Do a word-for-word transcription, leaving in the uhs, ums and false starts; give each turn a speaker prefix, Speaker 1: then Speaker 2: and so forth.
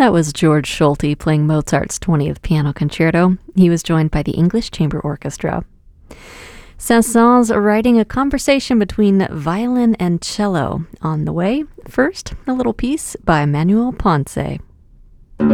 Speaker 1: That was George Schulte playing Mozart's twentieth Piano Concerto. He was joined by the English Chamber Orchestra. Saint-Saëns writing a conversation between violin and cello. On the way, first, a little piece by Manuel Ponce.